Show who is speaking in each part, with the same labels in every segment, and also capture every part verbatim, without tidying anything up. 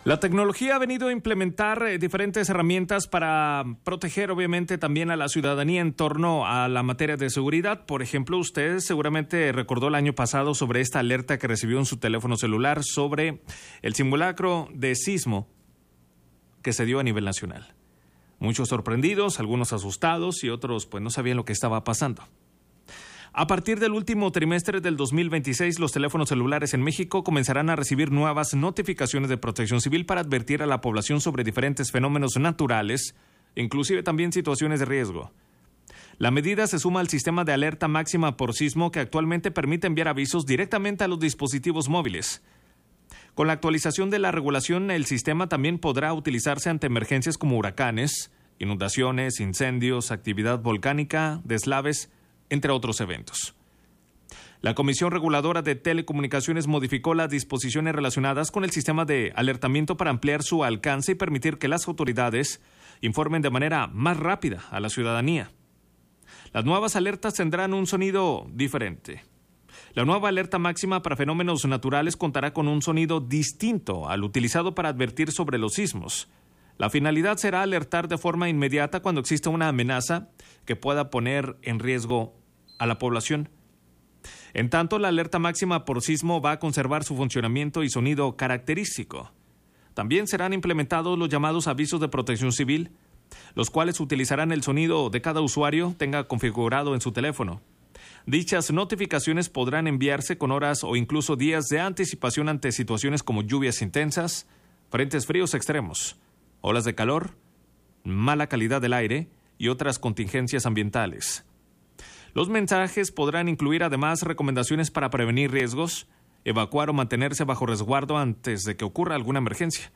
Speaker 1: La tecnología ha venido a implementar eh, diferentes herramientas para proteger obviamente también a la ciudadanía en torno a la materia de seguridad. Por ejemplo, usted seguramente recordó el año pasado sobre esta alerta que recibió en su teléfono celular sobre el simulacro de sismo que se dio a nivel nacional. Muchos sorprendidos, algunos asustados y otros pues no sabían lo que estaba pasando. A partir del último trimestre del dos mil veintiséis, los teléfonos celulares en México comenzarán a recibir nuevas notificaciones de Protección Civil para advertir a la población sobre diferentes fenómenos naturales, inclusive también situaciones de riesgo. La medida se suma al sistema de alerta máxima por sismo que actualmente permite enviar avisos directamente a los dispositivos móviles. Con la actualización de la regulación, el sistema también podrá utilizarse ante emergencias como huracanes, inundaciones, incendios, actividad volcánica, deslaves, entre otros eventos. La Comisión Reguladora de Telecomunicaciones modificó las disposiciones relacionadas con el sistema de alertamiento para ampliar su alcance y permitir que las autoridades informen de manera más rápida a la ciudadanía. Las nuevas alertas tendrán un sonido diferente. La nueva alerta máxima para fenómenos naturales contará con un sonido distinto al utilizado para advertir sobre los sismos. La finalidad será alertar de forma inmediata cuando exista una amenaza que pueda poner en riesgo a la población. En tanto, la alerta máxima por sismo va a conservar su funcionamiento y sonido característico. También serán implementados los llamados avisos de protección civil, los cuales utilizarán el sonido de cada usuario tenga configurado en su teléfono. Dichas notificaciones podrán enviarse con horas o incluso días de anticipación ante situaciones como lluvias intensas, frentes fríos extremos, olas de calor, mala calidad del aire y otras contingencias ambientales. Los mensajes podrán incluir además recomendaciones para prevenir riesgos, evacuar o mantenerse bajo resguardo antes de que ocurra alguna emergencia.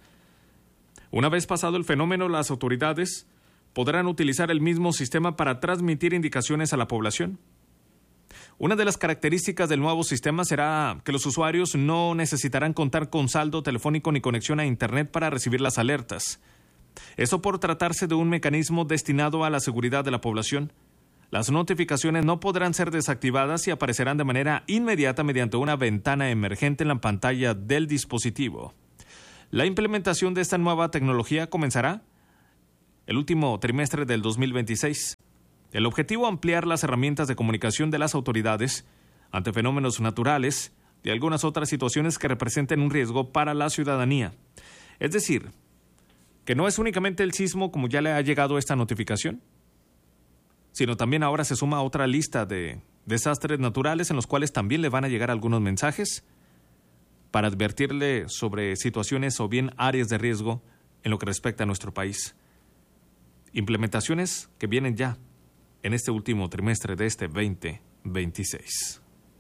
Speaker 1: Una vez pasado el fenómeno, las autoridades podrán utilizar el mismo sistema para transmitir indicaciones a la población. Una de las características del nuevo sistema será que los usuarios no necesitarán contar con saldo telefónico ni conexión a Internet para recibir las alertas. Eso por tratarse de un mecanismo destinado a la seguridad de la población. Las notificaciones no podrán ser desactivadas y aparecerán de manera inmediata mediante una ventana emergente en la pantalla del dispositivo. La implementación de esta nueva tecnología comenzará el último trimestre del dos mil veintiséis. El objetivo es ampliar las herramientas de comunicación de las autoridades ante fenómenos naturales y algunas otras situaciones que representen un riesgo para la ciudadanía. Es decir, que no es únicamente el sismo como ya le ha llegado esta notificación, sino también ahora se suma otra lista de desastres naturales en los cuales también le van a llegar algunos mensajes para advertirle sobre situaciones o bien áreas de riesgo en lo que respecta a nuestro país. Implementaciones que vienen ya en este último trimestre de este veinte veintiséis.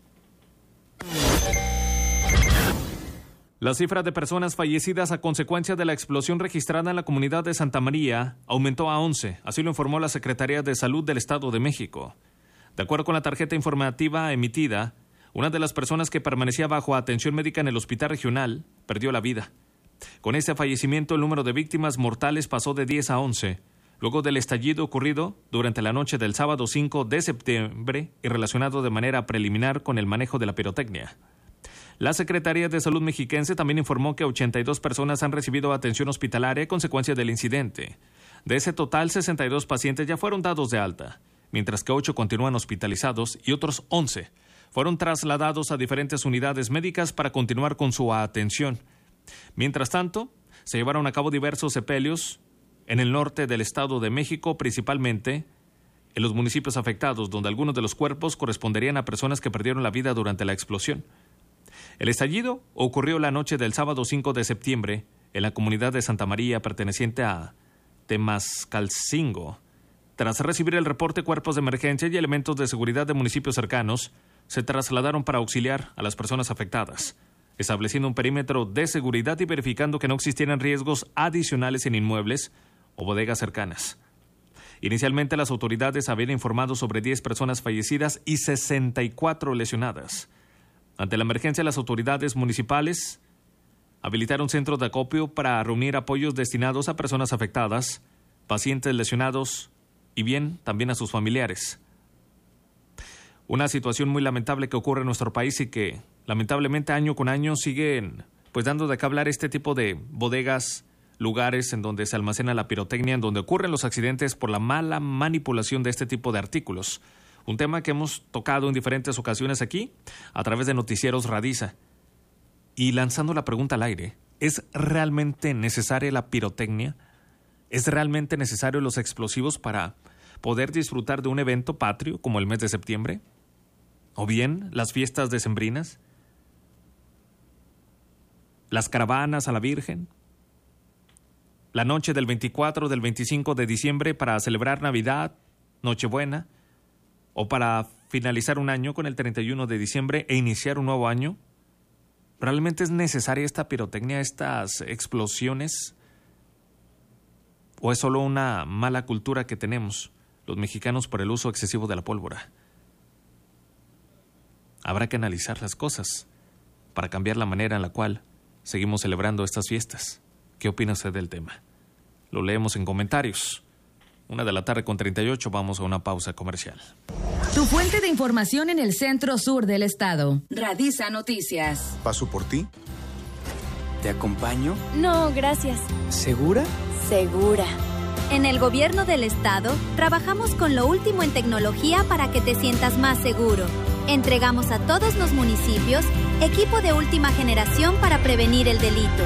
Speaker 1: La cifra de personas fallecidas a consecuencia de la explosión registrada en la comunidad de Santa María aumentó a once, así lo informó la Secretaría de Salud del Estado de México. De acuerdo con la tarjeta informativa emitida, una de las personas que permanecía bajo atención médica en el hospital regional perdió la vida. Con este fallecimiento, el número de víctimas mortales pasó de diez a once, luego del estallido ocurrido durante la noche del sábado cinco de septiembre y relacionado de manera preliminar con el manejo de la pirotecnia. La Secretaría de Salud mexiquense también informó que ochenta y dos personas han recibido atención hospitalaria a consecuencia del incidente. De ese total, sesenta y dos pacientes ya fueron dados de alta, mientras que ocho continúan hospitalizados y otros once fueron trasladados a diferentes unidades médicas para continuar con su atención. Mientras tanto, se llevaron a cabo diversos sepelios en el norte del Estado de México, principalmente en los municipios afectados, donde algunos de los cuerpos corresponderían a personas que perdieron la vida durante la explosión. El estallido ocurrió la noche del sábado cinco de septiembre en la comunidad de Santa María, perteneciente a Temascalcingo. Tras recibir el reporte, cuerpos de emergencia y elementos de seguridad de municipios cercanos se trasladaron para auxiliar a las personas afectadas, estableciendo un perímetro de seguridad y verificando que no existieran riesgos adicionales en inmuebles o bodegas cercanas. Inicialmente, las autoridades habían informado sobre diez personas fallecidas y sesenta y cuatro lesionadas. Ante la emergencia, las autoridades municipales habilitaron centros de acopio para reunir apoyos destinados a personas afectadas, pacientes lesionados y bien también a sus familiares. Una situación muy lamentable que ocurre en nuestro país y que lamentablemente año con año siguen pues dando de qué hablar este tipo de bodegas, lugares en donde se almacena la pirotecnia, en donde ocurren los accidentes por la mala manipulación de este tipo de artículos. Un tema que hemos tocado en diferentes ocasiones aquí, a través de Noticieros Radiza. Y lanzando la pregunta al aire, ¿es realmente necesaria la pirotecnia? ¿Es realmente necesario los explosivos para poder disfrutar de un evento patrio como el mes de septiembre? ¿O bien las fiestas decembrinas? ¿Las caravanas a la Virgen? ¿La noche del veinticuatro, del veinticinco de diciembre para celebrar Navidad, Nochebuena? ¿O para finalizar un año con el treinta y uno de diciembre e iniciar un nuevo año? ¿Realmente es necesaria esta pirotecnia, estas explosiones? ¿O es solo una mala cultura que tenemos los mexicanos por el uso excesivo de la pólvora? Habrá que analizar las cosas para cambiar la manera en la cual seguimos celebrando estas fiestas. ¿Qué opina usted del tema? Lo leemos en comentarios. Una de la tarde con treinta y ocho, vamos a una pausa comercial.
Speaker 2: Tu fuente de información en el centro sur del estado. Radiza Noticias.
Speaker 3: ¿Paso por ti?
Speaker 4: ¿Te acompaño?
Speaker 5: No, gracias.
Speaker 4: ¿Segura?
Speaker 5: Segura. En el gobierno del estado, trabajamos con lo último en tecnología para que te sientas más seguro. Entregamos a todos los municipios equipo de última generación para prevenir el delito.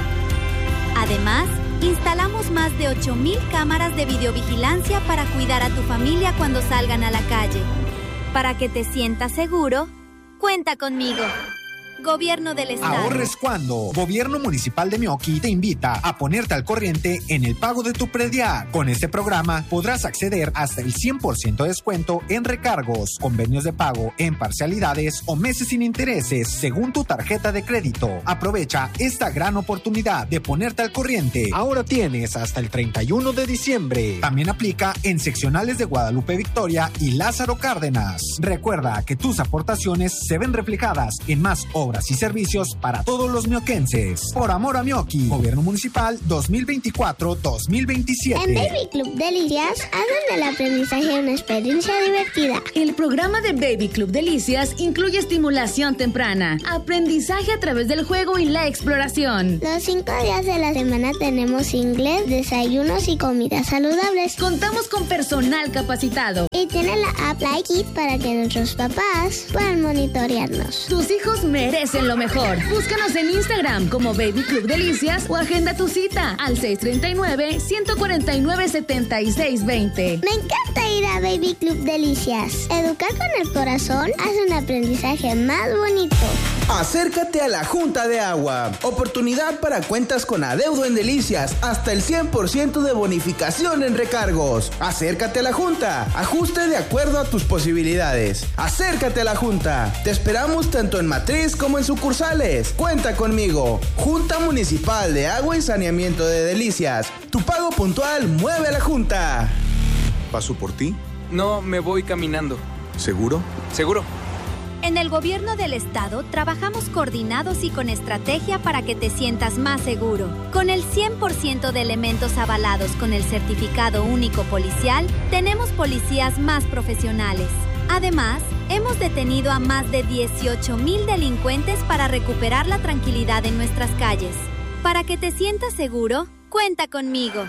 Speaker 5: Además, instalamos más de ocho mil cámaras de videovigilancia para cuidar a tu familia cuando salgan a la calle. Para que te sientas seguro, cuenta conmigo. Gobierno del Estado.
Speaker 6: Ahorres cuando. Gobierno Municipal de Meoqui te invita a ponerte al corriente en el pago de tu predial. Con este programa podrás acceder hasta el cien por ciento de descuento en recargos, convenios de pago en parcialidades o meses sin intereses según tu tarjeta de crédito. Aprovecha esta gran oportunidad de ponerte al corriente. Ahora tienes hasta el treinta y uno de diciembre. También aplica en seccionales de Guadalupe Victoria y Lázaro Cárdenas. Recuerda que tus aportaciones se ven reflejadas en más obras y servicios para todos los mioquenses. Por amor a Meoqui. Gobierno Municipal dos mil veinticuatro dos mil veintisiete.
Speaker 7: En Baby Club Delicias hacen del aprendizaje una experiencia divertida.
Speaker 2: El programa de Baby Club Delicias incluye estimulación temprana, aprendizaje a través del juego y la exploración.
Speaker 7: Los cinco días de la semana tenemos inglés, desayunos y comidas saludables.
Speaker 2: Contamos con personal capacitado.
Speaker 7: Y tiene la app Like It para que nuestros papás puedan monitorearnos.
Speaker 2: Tus hijos merecen lo mejor. Búscanos en Instagram como Baby Club Delicias o agenda tu cita al seis tres nueve, uno cuatro nueve, siete seis dos cero.
Speaker 7: Me encanta ir a Baby Club Delicias. Educar con el corazón hace un aprendizaje más bonito.
Speaker 8: Acércate a la Junta de Agua. Oportunidad para cuentas con adeudo en Delicias. Hasta el cien por ciento de bonificación en recargos. Acércate a la Junta. Ajuste de acuerdo a tus posibilidades. Acércate a la Junta. Te esperamos tanto en matriz como en sucursales. Cuenta conmigo. Junta Municipal de Agua y Saneamiento de Delicias. Tu pago puntual mueve a la Junta.
Speaker 3: ¿Paso por ti?
Speaker 4: No, me voy caminando.
Speaker 3: ¿Seguro?
Speaker 4: ¿Seguro?
Speaker 5: En el gobierno del estado trabajamos coordinados y con estrategia para que te sientas más seguro. Con el cien por ciento de elementos avalados con el certificado único policial, tenemos policías más profesionales. Además, hemos detenido a más de dieciocho mil delincuentes para recuperar la tranquilidad en nuestras calles. Para que te sientas seguro, cuenta conmigo.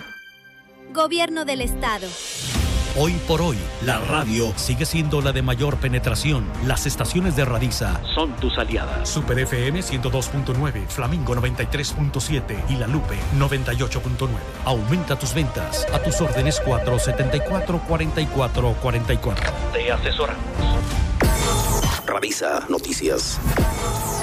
Speaker 5: Gobierno del Estado.
Speaker 9: Hoy por hoy, la radio sigue siendo la de mayor penetración. Las estaciones de Radiza son tus aliadas. Super F M ciento dos punto nueve, Flamingo noventa y tres punto siete y La Lupe noventa y ocho punto nueve. Aumenta tus ventas. A tus órdenes cuatro setenta y cuatro, cuarenta y cuatro cuarenta y cuatro. Te asesoramos.
Speaker 10: Radiza Noticias.